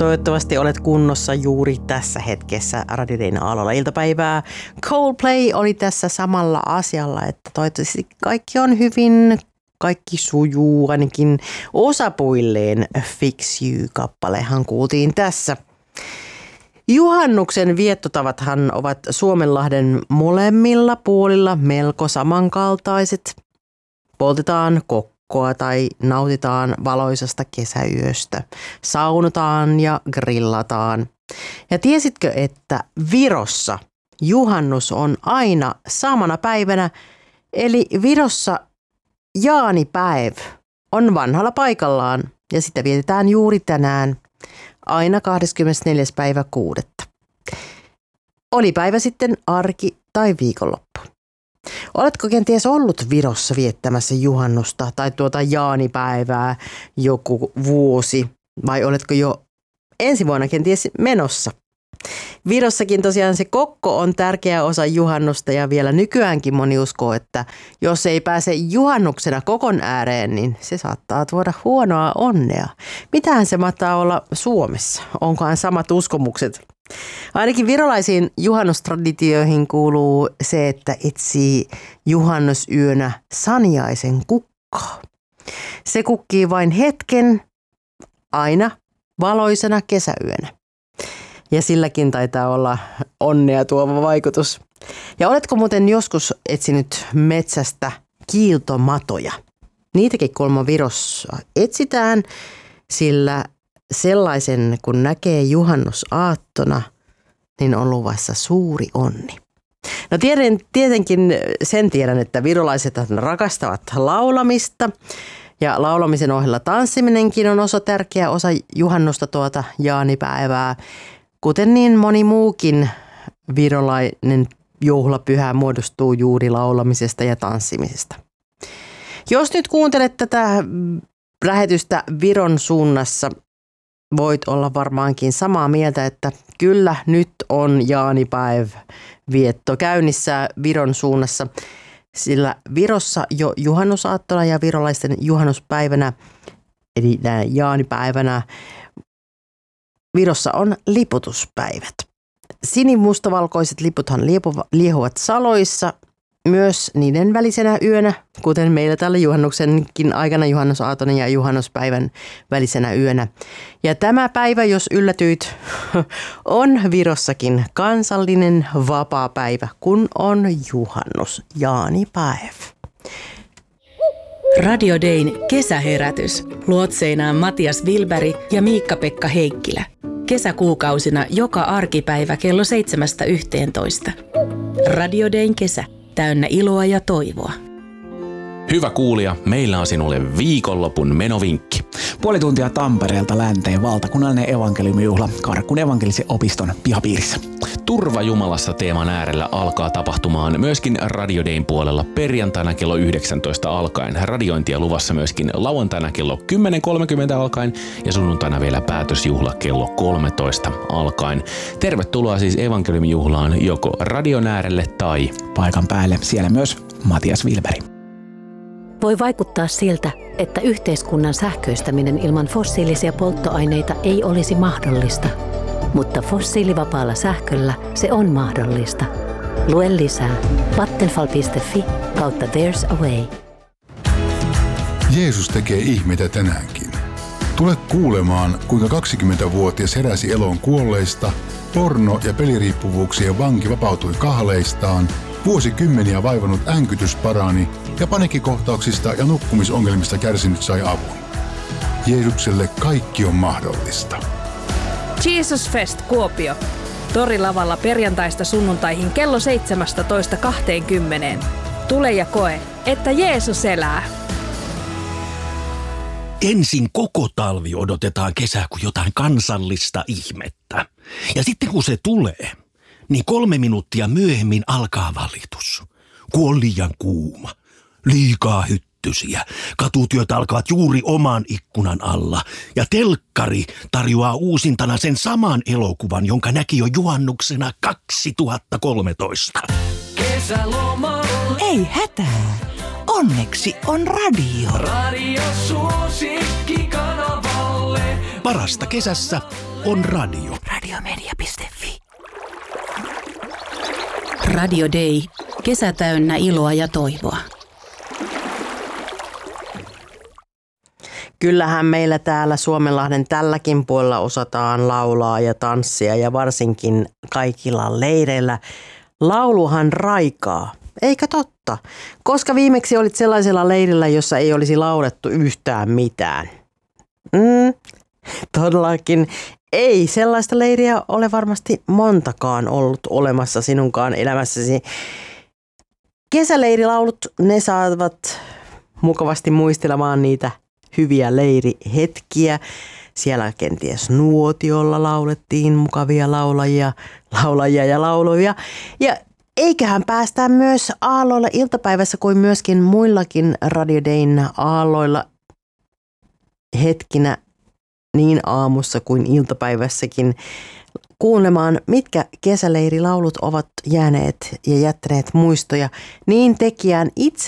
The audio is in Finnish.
Toivottavasti olet kunnossa juuri tässä hetkessä Radio Dayn aallolla iltapäivää. Coldplay oli tässä samalla asialla, että toivottavasti kaikki on hyvin, kaikki sujuu, ainakin osapuilleen Fix You-kappalehan kuultiin tässä. Juhannuksen viettotavathan ovat Suomenlahden molemmilla puolilla melko samankaltaiset. Poltetaan kokkoa tai nautitaan valoisasta kesäyöstä. Saunotaan ja grillataan. Ja tiesitkö, että Virossa juhannus on aina samana päivänä, eli Virossa jaanipäiv on vanhalla paikallaan ja sitä vietetään juuri tänään, aina 24. päivä 6. Oli päivä sitten arki tai viikonloppu. Oletko kenties ollut Virossa viettämässä juhannusta tai tuota jaanipäivää joku vuosi vai oletko jo ensi vuonna kenties menossa? Virossakin tosiaan se kokko on tärkeä osa juhannusta ja vielä nykyäänkin moni uskoo, että jos ei pääse juhannuksena kokon ääreen, niin se saattaa tuoda huonoa onnea. Mitähän se mahtaa olla Suomessa? Onkohan samat uskomukset? Ainakin virolaisiin juhannustraditioihin kuuluu se, että etsii juhannusyönä saniaisen kukkaa. Se kukkii vain hetken, aina valoisena kesäyönä. Ja silläkin taitaa olla onnea tuova vaikutus. Ja oletko muuten joskus etsinyt metsästä kiiltomatoja? Niitäkin kuulemma Virossa etsitään, sillä sellaisen kun näkee juhannusaattona, niin on luvassa suuri onni. No tietenkin sen tiedän, että virolaiset rakastavat laulamista. Ja laulamisen ohella tanssiminenkin on tärkeä osa juhannusta tuota jaanipäivää. Kuten niin moni muukin virolainen juhlapyhä muodostuu juuri laulamisesta ja tanssimisesta. Jos nyt kuuntelet tätä lähetystä Viron suunnassa, voit olla varmaankin samaa mieltä, että kyllä nyt on jaanipäiv vietto käynnissä Viron suunnassa. Sillä Virossa jo juhannusaattona ja virolaisten juhannuspäivänä, eli jaanipäivänä, Virossa on liputuspäivät. Sinimustavalkoiset liputhan liehuvat saloissa myös niiden välisenä yönä, kuten meillä tällä juhannuksenkin aikana juhannusaatona ja juhannuspäivän välisenä yönä. Ja tämä päivä, jos yllätyit, on Virossakin kansallinen vapaapäivä, kun on juhannus, jaanipäiv. Radio Dayn kesäherätys. Luotseinaan Matias Wilberg ja Miikka-Pekka Heikkilä. Kesäkuukausina joka arkipäivä kello 7–11. Radio Dayn kesä. Täynnä iloa ja toivoa. Hyvä kuulija, meillä on sinulle viikonlopun menovinkki. Puoli tuntia Tampereelta länteen valtakunnallinen evankeliumijuhla Karkkun evankelisen opiston pihapiirissä. Turva Jumalassa -teeman äärellä alkaa tapahtumaan myöskin Radio Dayn puolella perjantaina kello 19 alkaen. Radiointia luvassa myöskin lauantaina kello 10.30 alkaen ja sunnuntaina vielä päätösjuhla kello 13 alkaen. Tervetuloa siis evankeliumijuhlaan joko radion äärelle tai paikan päälle. Siellä myös Matias Wilberg. Voi vaikuttaa siltä, että yhteiskunnan sähköistäminen ilman fossiilisia polttoaineita ei olisi mahdollista. Mutta fossiilivapaalla sähköllä se on mahdollista. Lue lisää vattenfall.fi/there's a way. Jeesus tekee ihmeitä tänäänkin. Tule kuulemaan, kuinka 20-vuotias heräsi eloon kuolleista, porno- ja peliriippuvuuksien vanki vapautui kahleistaan, vuosikymmeniä vaivannut änkytys parani ja paniikkikohtauksista ja nukkumisongelmista kärsinyt sai avun. Jeesukselle kaikki on mahdollista. Jesus Fest Kuopio. Torilavalla perjantaista sunnuntaihin kello 17–20. Tule ja koe, että Jeesus elää. Ensin koko talvi odotetaan kesää kuin jotain kansallista ihmettä. Ja sitten kun se tulee, niin 3 minuuttia myöhemmin alkaa valitus. Kun on liian kuuma, liikaa hyttysiä, katutyöt alkavat juuri oman ikkunan alla ja telkkari tarjoaa uusintana sen saman elokuvan, jonka näki jo juhannuksena 2013. Kesälomalla. Ei hätää. Onneksi on radio. Radio suosikki kanavalle. Parasta kesässä on radio. Radiomedia.fi. Radio Day. Kesä täynnä iloa ja toivoa. Kyllähän meillä täällä Suomenlahden tälläkin puolella osataan laulaa ja tanssia ja varsinkin kaikilla leireillä. Lauluhan raikaa, eikä totta? Koska viimeksi olit sellaisella leirillä, jossa ei olisi laulettu yhtään mitään. Todellakin ei sellaista leiriä ole varmasti montakaan ollut olemassa sinunkaan elämässäsi. Kesäleirilaulut, ne saavat mukavasti muistelemaan niitä hyviä leirihetkiä. Siellä kenties nuotiolla laulettiin mukavia laulajia ja lauluvia. Ja eiköhän päästään myös aalloilla iltapäivässä kuin myöskin muillakin Radio Dayn aalloilla hetkinä niin aamussa kuin iltapäivässäkin kuulemaan, mitkä kesäleirilaulut ovat jääneet ja jättäneet muistoja niin tekijään itse